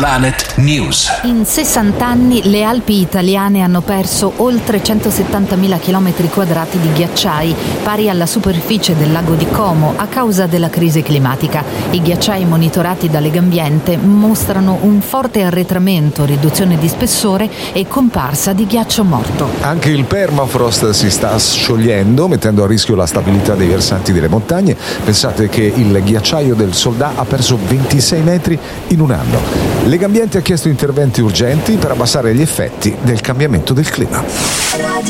Planet News. In 60 anni le Alpi italiane hanno perso oltre 170.000 km² di ghiacciai, pari alla superficie del lago di Como, a causa della crisi climatica. I ghiacciai monitorati da Legambiente mostrano un forte arretramento, riduzione di spessore e comparsa di ghiaccio morto. Anche il permafrost si sta sciogliendo, mettendo a rischio la stabilità dei versanti delle montagne. Pensate che il ghiacciaio del Soldà ha perso 26 metri in un anno. Legambiente ha chiesto interventi urgenti per abbassare gli effetti del cambiamento del clima.